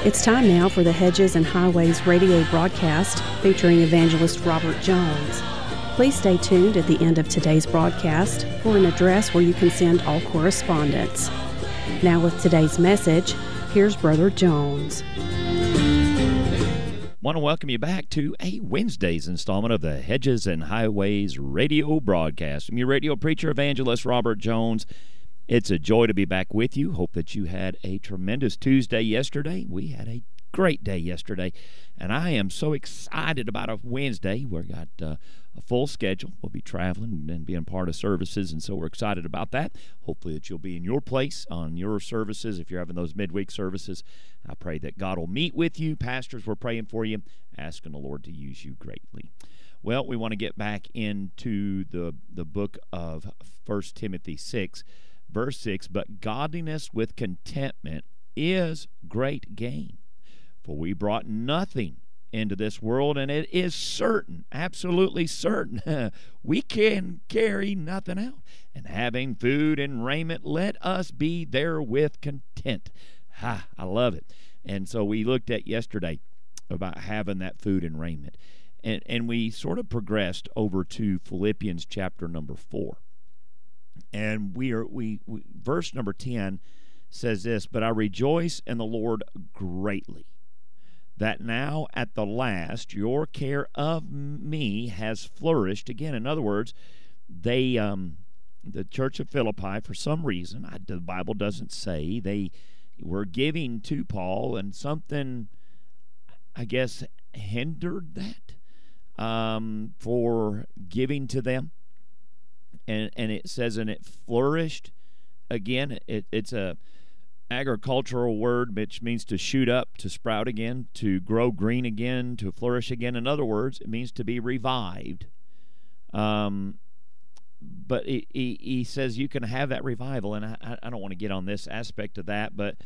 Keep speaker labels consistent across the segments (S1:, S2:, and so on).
S1: It's time now for the Hedges and Highways radio broadcast featuring evangelist Robert Jones. Please stay tuned at the end of today's broadcast for an address where you can send all correspondence. Now with today's message, here's Brother Jones.
S2: Want to welcome you back to a Wednesday's installment of the Hedges and Highways radio broadcast. I'm your radio preacher, evangelist Robert Jones. It's a joy to be back with you. Hope that you had a tremendous Tuesday yesterday. We had a great day yesterday, and I am so excited about a Wednesday. We've got a full schedule. We'll be traveling and being part of services, and so we're excited about that. Hopefully that you'll be in your place on your services. If you're having those midweek services, I pray that God will meet with you. Pastors, we're praying for you, asking the Lord to use you greatly. Well, we want to get back into the book of 1 Timothy 6, verse 6, but godliness with contentment is great gain. For we brought nothing into this world, and it is certain, absolutely certain, we can carry nothing out. And having food and raiment, let us be therewith content. Ha, I love it. And so we looked at yesterday about having that food and raiment. And we sort of progressed over to Philippians chapter number 4. And we verse number 10 says this, but I rejoice in the Lord greatly, that now at the last your care of me has flourished again. In other words, they the church of Philippi, for some reason, the Bible doesn't say, they were giving to Paul, and something, I guess, hindered that for giving to them. And it says, and it flourished again. It's a agricultural word which means to shoot up, to sprout again, to grow green again, to flourish again. In other words, it means to be revived. But he says you can have that revival, and I don't want to get on this aspect of that, but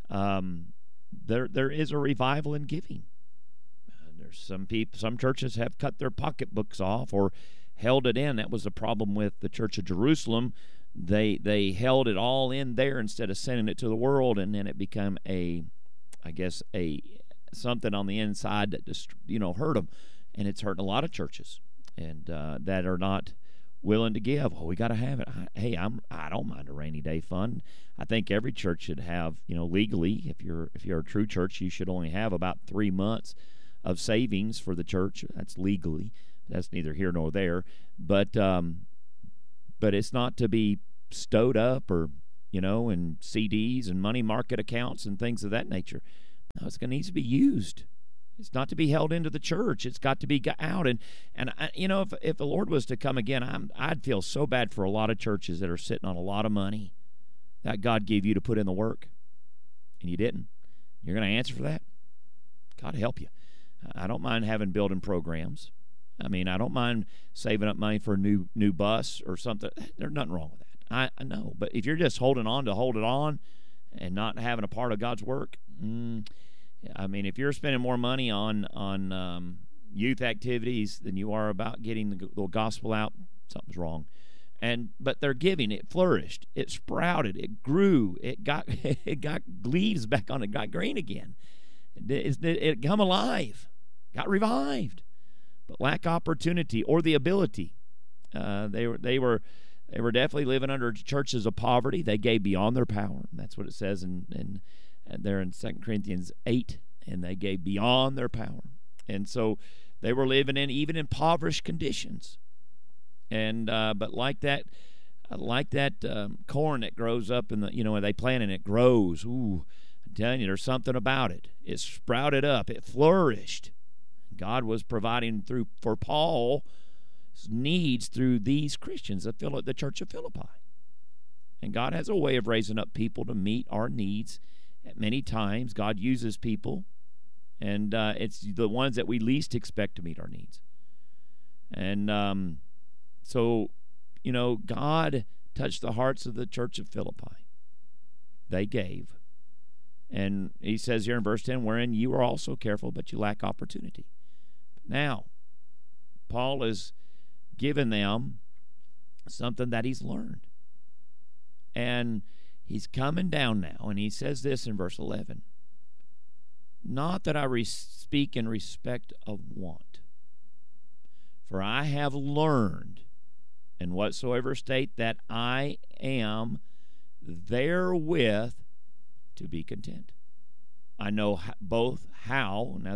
S2: there is a revival in giving. There's some churches have cut their pocketbooks off or held it in. That was the problem with the Church of Jerusalem. They held it all in there instead of sending it to the world, and then it became a something on the inside that just hurt them, and it's hurting a lot of churches, and that are not willing to give. Oh, we got to have it. I don't mind a rainy day fund. I think every church should have, legally, if you're a true church, you should only have about 3 months of savings for the church. That's legally. That's neither here nor there, but it's not to be stowed up or in CDs and money market accounts and things of that nature. No, it's going to need to be used. It's not to be held into the church. It's got to be out. And if the Lord was to come again, I'd feel so bad for a lot of churches that are sitting on a lot of money that God gave you to put in the work, and you didn't. You're going to answer for that? God help you. I don't mind having building programs. I mean, I don't mind saving up money for a new bus or something. There's nothing wrong with that. I know. But if you're just holding on to hold it on and not having a part of God's work, I mean, if you're spending more money on youth activities than you are about getting the gospel out, something's wrong. But they're giving. It flourished. It sprouted. It grew. It got leaves back on it. Got green again. It come alive. Got revived. But lack opportunity or the ability. They were definitely living under churches of poverty. They gave beyond their power. That's what it says in there in 2 Corinthians 8. And they gave beyond their power. And so they were living in even impoverished conditions. And but like that corn that grows up in when they plant and it grows. Ooh, I'm telling you, there's something about it. It sprouted up. It flourished. God was providing for Paul's needs through these Christians, the Church of Philippi. And God has a way of raising up people to meet our needs. At many times, God uses people, and it's the ones that we least expect to meet our needs. And so, God touched the hearts of the Church of Philippi. They gave. And he says here in verse 10, wherein you are also careful, but you lack opportunity. Now, Paul has given them something that he's learned. And he's coming down now, and he says this in verse 11. Not that I speak in respect of want. For I have learned in whatsoever state that I am therewith to be content. I know both how. Now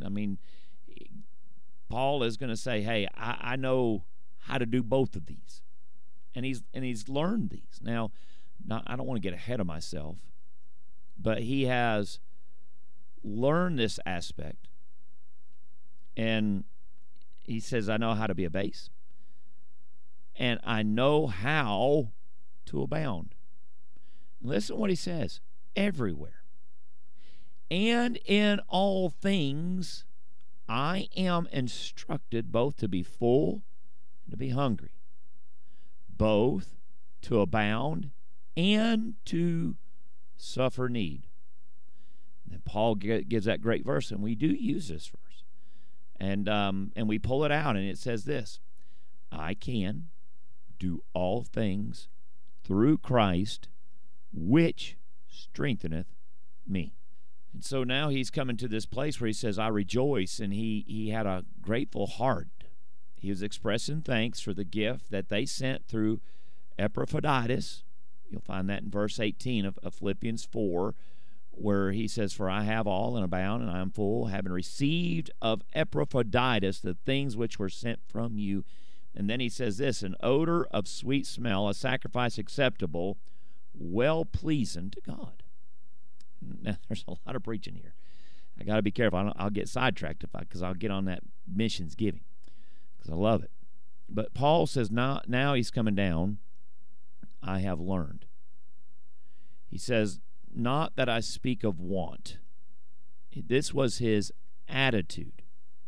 S2: Paul is going to say, hey, I know how to do both of these. And he's learned these. Now, I don't want to get ahead of myself, but he has learned this aspect. And he says, I know how to be a base. And I know how to abound. Listen to what he says. Everywhere. And in all things, I am instructed both to be full and to be hungry, both to abound and to suffer need. And then Paul gives that great verse, and we do use this verse. And we pull it out, and it says this: I can do all things through Christ, which strengtheneth me. And so now he's coming to this place where he says, I rejoice, and he had a grateful heart. He was expressing thanks for the gift that they sent through Epaphroditus. You'll find that in verse 18 of Philippians 4, where he says, For I have all and abound, and I am full, having received of Epaphroditus the things which were sent from you. And then he says this: an odor of sweet smell, a sacrifice acceptable, well-pleasing to God. Now, there's a lot of preaching here. I got to be careful. I'll get sidetracked because I'll get on that missions giving, because I love it. But Paul says now he's coming down. I have learned. He says, not that I speak of want. This was his attitude.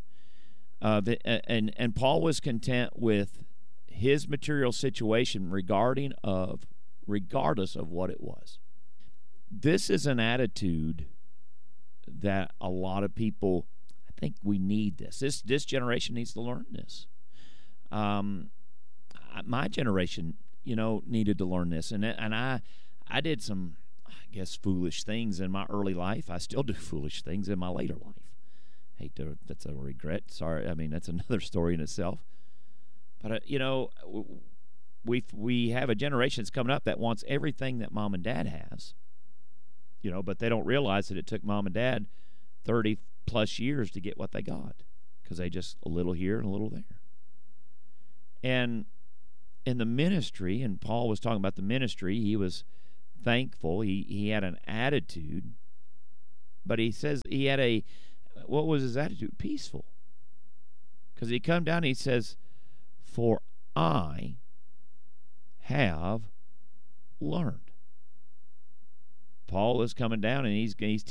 S2: And Paul was content with his material situation regardless of what it was. This is an attitude that a lot of people, I think we need this. This generation needs to learn this. My generation, needed to learn this. And I did some, I guess, foolish things in my early life. I still do foolish things in my later life. That's a regret. Sorry, that's another story in itself. But we have a generation that's coming up that wants everything that mom and dad has. But they don't realize that it took mom and dad 30 plus years to get what they got, because they just a little here and a little there. And in the ministry, and Paul was talking about the ministry, he was thankful. He had an attitude, but he says he had what was his attitude? Peaceful. Because he come down and he says, for I have learned. Paul is coming down and he's